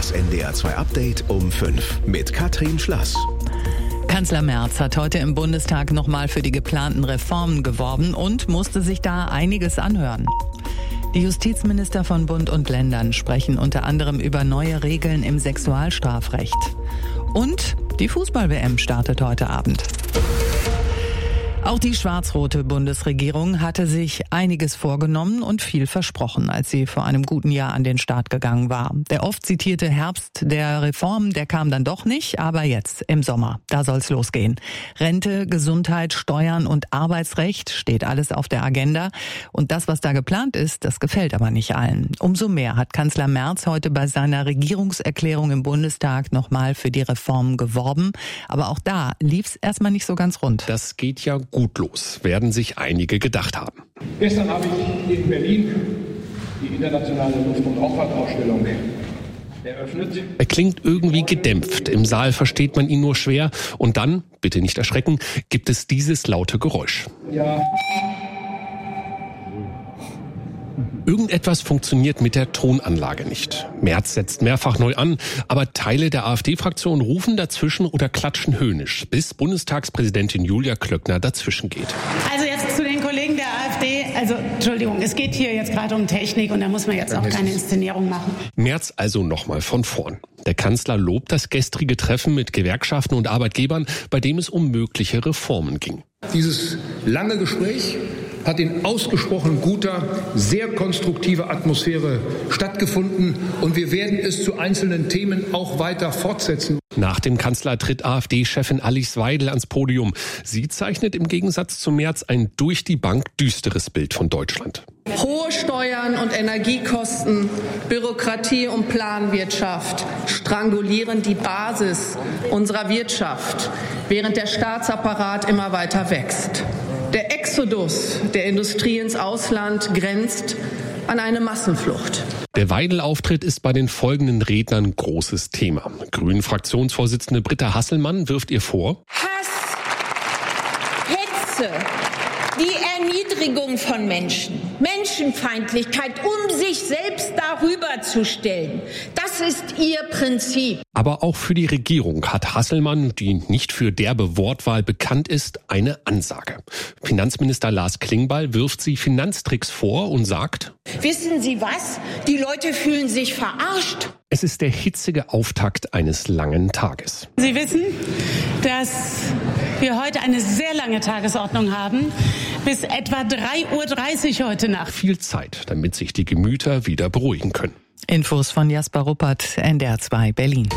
Das NDR2 Update um 5 mit Katrin Schlass. Kanzler Merz hat heute im Bundestag nochmal für die geplanten Reformen geworben und musste sich da einiges anhören. Die Justizminister von Bund und Ländern sprechen unter anderem über neue Regeln im Sexualstrafrecht. Und die Fußball-WM startet heute Abend. Auch die schwarz-rote Bundesregierung hatte sich einiges vorgenommen und viel versprochen, als sie vor einem guten Jahr an den Start gegangen war. Der oft zitierte Herbst der Reformen, der kam dann doch nicht, aber jetzt im Sommer, da soll's losgehen. Rente, Gesundheit, Steuern und Arbeitsrecht steht alles auf der Agenda. Und das, was da geplant ist, das gefällt aber nicht allen. Umso mehr hat Kanzler Merz heute bei seiner Regierungserklärung im Bundestag nochmal für die Reformen geworben. Aber auch da lief's erstmal nicht so ganz rund. Das geht ja gut los, werden sich einige gedacht haben. Gestern habe ich in Berlin die internationale Luft- und Raumfahrtausstellung eröffnet. Er klingt irgendwie gedämpft. Im Saal versteht man ihn nur schwer. Und dann, bitte nicht erschrecken, gibt es dieses laute Geräusch. Ja. Irgendetwas funktioniert mit der Tonanlage nicht. Merz setzt mehrfach neu an, aber Teile der AfD-Fraktion rufen dazwischen oder klatschen höhnisch, bis Bundestagspräsidentin Julia Klöckner dazwischen geht. Also jetzt zu den Kollegen der AfD. Also Entschuldigung, es geht hier jetzt gerade um Technik und da muss man jetzt auch keine Inszenierung machen. Merz also nochmal von vorn. Der Kanzler lobt das gestrige Treffen mit Gewerkschaften und Arbeitgebern, bei dem es um mögliche Reformen ging. Dieses lange Gespräch hat in ausgesprochen guter, sehr konstruktiver Atmosphäre stattgefunden und wir werden es zu einzelnen Themen auch weiter fortsetzen. Nach dem Kanzler tritt AfD-Chefin Alice Weidel ans Podium. Sie zeichnet im Gegensatz zu Merz ein durch die Bank düsteres Bild von Deutschland. Hohe Steuern und Energiekosten, Bürokratie und Planwirtschaft strangulieren die Basis unserer Wirtschaft, während der Staatsapparat immer weiter wächst. Der Exodus der Industrie ins Ausland grenzt an eine Massenflucht. Der Weidel-Auftritt ist bei den folgenden Rednern großes Thema. Grünen-Fraktionsvorsitzende Britta Hasselmann wirft ihr vor: Hass, Hetze, die Erniedrigung von Menschen, Menschenfeindlichkeit, um sich selbst darüber zu stellen. Das ist ihr Prinzip. Aber auch für die Regierung hat Hasselmann, die nicht für derbe Wortwahl bekannt ist, eine Ansage. Finanzminister Lars Klingbeil wirft sie Finanztricks vor und sagt: Wissen Sie was? Die Leute fühlen sich verarscht. Es ist der hitzige Auftakt eines langen Tages. Sie wissen, dass wir heute eine sehr lange Tagesordnung haben, bis etwa 3:30 Uhr heute Nacht. Viel Zeit, damit sich die Gemüter wieder beruhigen können. Infos von Jasper Ruppert, NDR2 Berlin.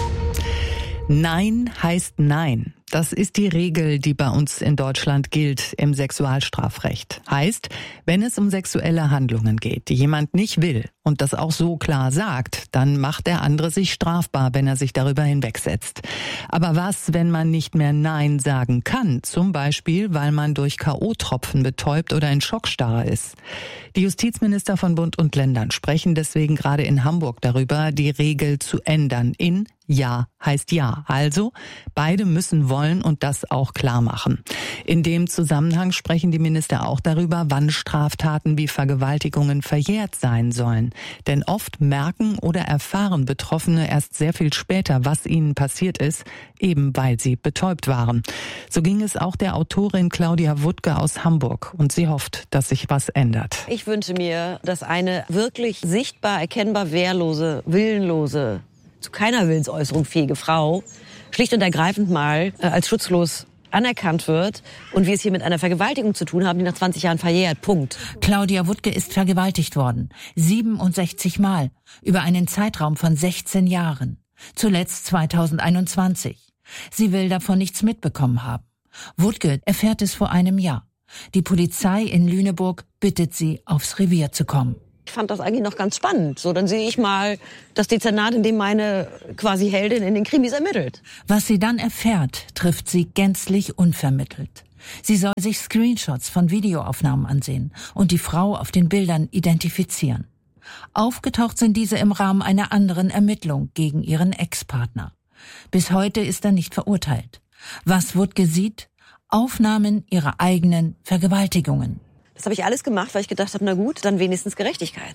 Nein heißt Nein. Das ist die Regel, die bei uns in Deutschland gilt im Sexualstrafrecht. Heißt, wenn es um sexuelle Handlungen geht, die jemand nicht will und das auch so klar sagt, dann macht der andere sich strafbar, wenn er sich darüber hinwegsetzt. Aber was, wenn man nicht mehr Nein sagen kann? Zum Beispiel, weil man durch K.O.-Tropfen betäubt oder in Schockstarre ist. Die Justizminister von Bund und Ländern sprechen deswegen gerade in Hamburg darüber, die Regel zu ändern in Ja heißt Ja. Also, beide müssen wollen und das auch klar machen. In dem Zusammenhang sprechen die Minister auch darüber, wann Straftaten wie Vergewaltigungen verjährt sein sollen. Denn oft merken oder erfahren Betroffene erst sehr viel später, was ihnen passiert ist, eben weil sie betäubt waren. So ging es auch der Autorin Claudia Wuttke aus Hamburg. Und sie hofft, dass sich was ändert. Ich wünsche mir, dass eine wirklich sichtbar, erkennbar wehrlose, willenlose, zu keiner Willensäußerung fähige Frau schlicht und ergreifend mal als schutzlos anerkannt wird und wir es hier mit einer Vergewaltigung zu tun haben, die nach 20 Jahren verjährt. Punkt. Claudia Wuttke ist vergewaltigt worden. 67 Mal. Über einen Zeitraum von 16 Jahren. Zuletzt 2021. Sie will davon nichts mitbekommen haben. Wuttke erfährt es vor einem Jahr. Die Polizei in Lüneburg bittet sie, aufs Revier zu kommen. Ich fand das eigentlich noch ganz spannend. So, dann sehe ich mal das Dezernat, in dem meine quasi Heldin in den Krimis ermittelt. Was sie dann erfährt, trifft sie gänzlich unvermittelt. Sie soll sich Screenshots von Videoaufnahmen ansehen und die Frau auf den Bildern identifizieren. Aufgetaucht sind diese im Rahmen einer anderen Ermittlung gegen ihren Ex-Partner. Bis heute ist er nicht verurteilt. Was Wuttke sieht? Aufnahmen ihrer eigenen Vergewaltigungen. Das habe ich alles gemacht, weil ich gedacht habe, na gut, dann wenigstens Gerechtigkeit.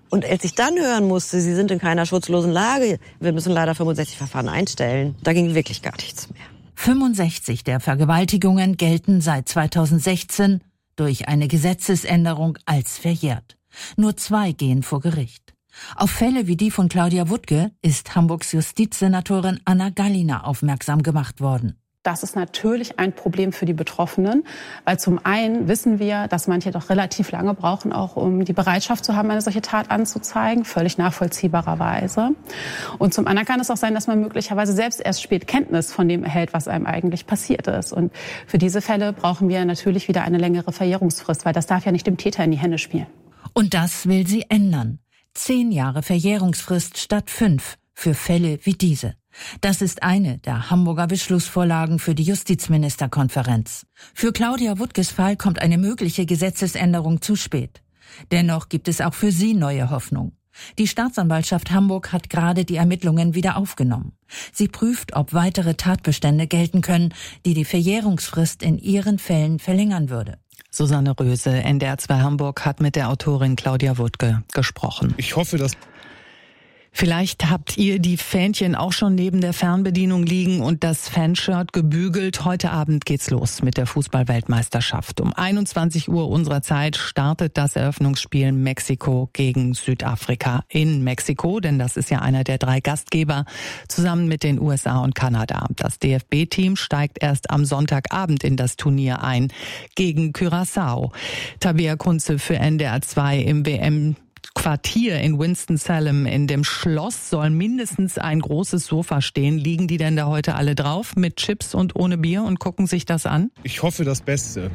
Und als ich dann hören musste, sie sind in keiner schutzlosen Lage, wir müssen leider 65 Verfahren einstellen, da ging wirklich gar nichts mehr. 65 der Vergewaltigungen gelten seit 2016 durch eine Gesetzesänderung als verjährt. Nur 2 gehen vor Gericht. Auf Fälle wie die von Claudia Wuttke ist Hamburgs Justizsenatorin Anna Gallina aufmerksam gemacht worden. Das ist natürlich ein Problem für die Betroffenen, weil zum einen wissen wir, dass manche doch relativ lange brauchen, auch um die Bereitschaft zu haben, eine solche Tat anzuzeigen, völlig nachvollziehbarerweise. Und zum anderen kann es auch sein, dass man möglicherweise selbst erst spät Kenntnis von dem erhält, was einem eigentlich passiert ist. Und für diese Fälle brauchen wir natürlich wieder eine längere Verjährungsfrist, weil das darf ja nicht dem Täter in die Hände spielen. Und das will sie ändern. 10 Jahre Verjährungsfrist statt 5 für Fälle wie diese. Das ist eine der Hamburger Beschlussvorlagen für die Justizministerkonferenz. Für Claudia Wuttkes Fall kommt eine mögliche Gesetzesänderung zu spät. Dennoch gibt es auch für sie neue Hoffnung. Die Staatsanwaltschaft Hamburg hat gerade die Ermittlungen wieder aufgenommen. Sie prüft, ob weitere Tatbestände gelten können, die die Verjährungsfrist in ihren Fällen verlängern würde. Susanne Röse, NDR 2 Hamburg, hat mit der Autorin Claudia Wuttke gesprochen. Ich hoffe, dass... Vielleicht habt ihr die Fähnchen auch schon neben der Fernbedienung liegen und das Fanshirt gebügelt. Heute Abend geht's los mit der Fußball-Weltmeisterschaft. Um 21 Uhr unserer Zeit startet das Eröffnungsspiel Mexiko gegen Südafrika in Mexiko, denn das ist ja einer der 3 Gastgeber, zusammen mit den USA und Kanada. Das DFB-Team steigt erst am Sonntagabend in das Turnier ein gegen Curaçao. Tabea Kunze für NDR 2 im WM-Quartier in Winston-Salem. In dem Schloss soll mindestens ein großes Sofa stehen. Liegen die denn da heute alle drauf mit Chips und ohne Bier und gucken sich das an? Ich hoffe das Beste.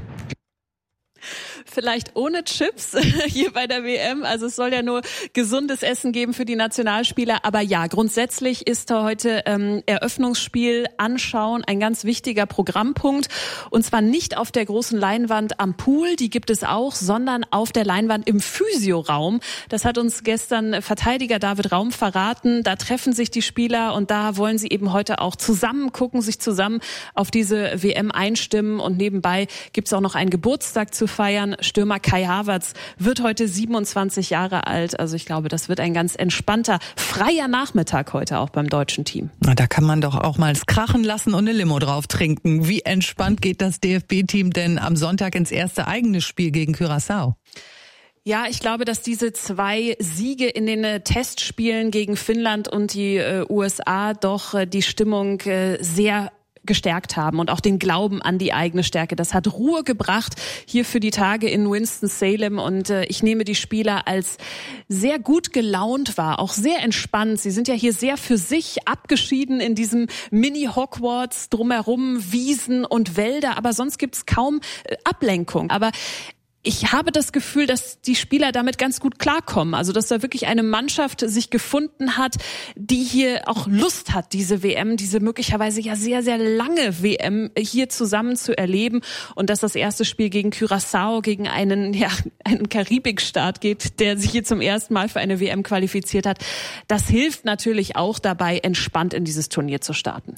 Vielleicht ohne Chips hier bei der WM. Also es soll ja nur gesundes Essen geben für die Nationalspieler. Aber ja, grundsätzlich ist heute Eröffnungsspiel anschauen ein ganz wichtiger Programmpunkt. Und zwar nicht auf der großen Leinwand am Pool, die gibt es auch, sondern auf der Leinwand im Physioraum. Das hat uns gestern Verteidiger David Raum verraten. Da treffen sich die Spieler und da wollen sie eben heute auch zusammen gucken, sich zusammen auf diese WM einstimmen. Und nebenbei gibt es auch noch einen Geburtstag zu feiern. Stürmer Kai Havertz wird heute 27 Jahre alt. Also ich glaube, das wird ein ganz entspannter, freier Nachmittag heute auch beim deutschen Team. Na, da kann man doch auch mal es krachen lassen und eine Limo drauf trinken. Wie entspannt geht das DFB-Team denn am Sonntag ins erste eigene Spiel gegen Curaçao? Ja, ich glaube, dass diese 2 Siege in den Testspielen gegen Finnland und die USA doch die Stimmung sehr gestärkt haben und auch den Glauben an die eigene Stärke. Das hat Ruhe gebracht hier für die Tage in Winston-Salem und ich nehme die Spieler als sehr gut gelaunt wahr, auch sehr entspannt. Sie sind ja hier sehr für sich abgeschieden in diesem Mini-Hogwarts, drumherum Wiesen und Wälder, aber sonst gibt's kaum Ablenkung. Aber ich habe das Gefühl, dass die Spieler damit ganz gut klarkommen. Also, dass da wirklich eine Mannschaft sich gefunden hat, die hier auch Lust hat, diese WM, diese möglicherweise ja sehr, sehr lange WM hier zusammen zu erleben. Und dass das erste Spiel gegen Curaçao, gegen einen Karibikstaat geht, der sich hier zum ersten Mal für eine WM qualifiziert hat. Das hilft natürlich auch dabei, entspannt in dieses Turnier zu starten.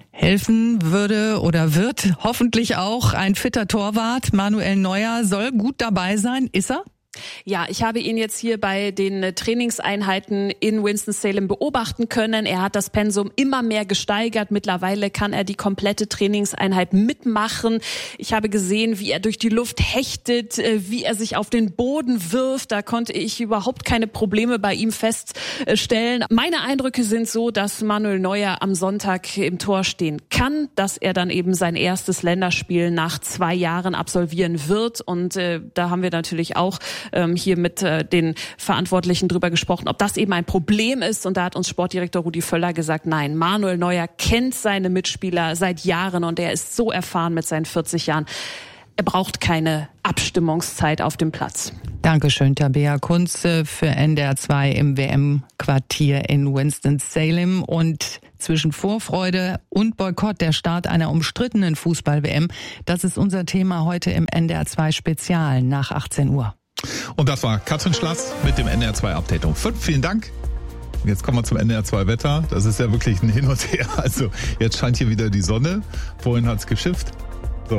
Helfen würde oder wird hoffentlich auch ein fitter Torwart. Manuel Neuer soll gut dabei sein. Ist er? Ja, ich habe ihn jetzt hier bei den Trainingseinheiten in Winston-Salem beobachten können. Er hat das Pensum immer mehr gesteigert. Mittlerweile kann er die komplette Trainingseinheit mitmachen. Ich habe gesehen, wie er durch die Luft hechtet, wie er sich auf den Boden wirft. Da konnte ich überhaupt keine Probleme bei ihm feststellen. Meine Eindrücke sind so, dass Manuel Neuer am Sonntag im Tor stehen kann, dass er dann eben sein erstes Länderspiel nach 2 Jahren absolvieren wird. Und da haben wir natürlich auch hier mit den Verantwortlichen drüber gesprochen, ob das eben ein Problem ist. Und da hat uns Sportdirektor Rudi Völler gesagt, nein, Manuel Neuer kennt seine Mitspieler seit Jahren und er ist so erfahren mit seinen 40 Jahren. Er braucht keine Abstimmungszeit auf dem Platz. Dankeschön, Tabea Kunze für NDR 2 im WM-Quartier in Winston-Salem. Und zwischen Vorfreude und Boykott der Start einer umstrittenen Fußball-WM, das ist unser Thema heute im NDR 2 Spezial nach 18 Uhr. Und das war Katrin Schlass mit dem NDR 2 Update um 5. Vielen Dank. Jetzt kommen wir zum NDR 2 Wetter. Das ist ja wirklich ein Hin und Her. Also jetzt scheint hier wieder die Sonne. Vorhin hat's geschifft. So,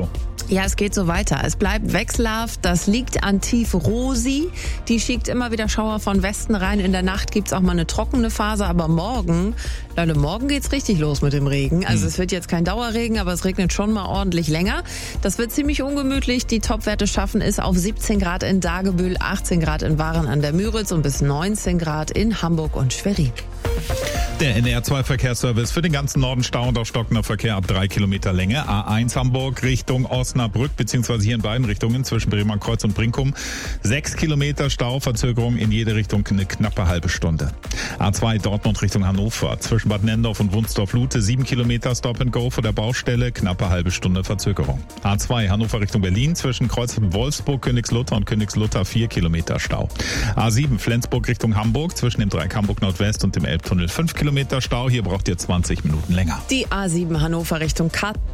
Ja, es geht so weiter. Es bleibt wechselhaft. Das liegt an Tief Rosi. Die schickt immer wieder Schauer von Westen rein. In der Nacht gibt's auch mal eine trockene Phase. Aber morgen geht's richtig los mit dem Regen. Also es wird jetzt kein Dauerregen, aber es regnet schon mal ordentlich länger. Das wird ziemlich ungemütlich. Die Topwerte schaffen es auf 17 Grad in Dagebüll, 18 Grad in Waren an der Müritz und bis 19 Grad in Hamburg und Schwerin. Der NDR2-Verkehrsservice für den ganzen Norden Stau und auch stockender Verkehr ab 3 Kilometer Länge. A1 Hamburg Richtung Osnabrück, beziehungsweise hier in beiden Richtungen zwischen Bremerkreuz und Brinkum. 6 Kilometer Stau, Verzögerung in jede Richtung eine knappe halbe Stunde. A2 Dortmund Richtung Hannover zwischen Bad Nendorf und Wunsdorf-Lute. 7 Kilometer Stop and Go vor der Baustelle, knappe halbe Stunde Verzögerung. A2 Hannover Richtung Berlin zwischen Kreuz Wolfsburg, Königslutter und Königslutter 4 Kilometer Stau. A7 Flensburg Richtung Hamburg zwischen dem Dreieck Hamburg Nordwest und dem Elbtunnel 5 Kilometer Stau. Hier braucht ihr 20 Minuten länger. Die A7 Hannover Richtung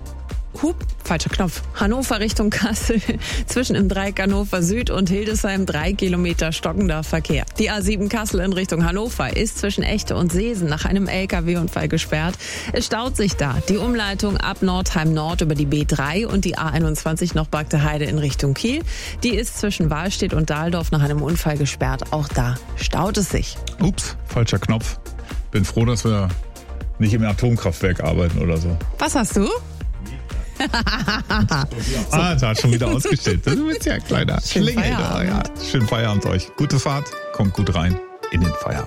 Hannover Richtung Kassel zwischen im Dreieck Hannover Süd und Hildesheim 3 Kilometer stockender Verkehr. Die A7 Kassel in Richtung Hannover ist zwischen Echte und Seesen nach einem LKW-Unfall gesperrt. Es staut sich da. Die Umleitung ab Nordheim Nord über die B3 und die A21 noch Bagde Heide in Richtung Kiel. Die ist zwischen Wahlstedt und Dahldorf nach einem Unfall gesperrt. Auch da staut es sich. Ups, falscher Knopf. Bin froh, dass wir nicht im Atomkraftwerk arbeiten oder so. Was hast du? Da hat schon wieder ausgestellt. Du bist ja ein kleiner Schlingel. Ja, schönen Feierabend euch. Gute Fahrt, kommt gut rein in den Feierabend.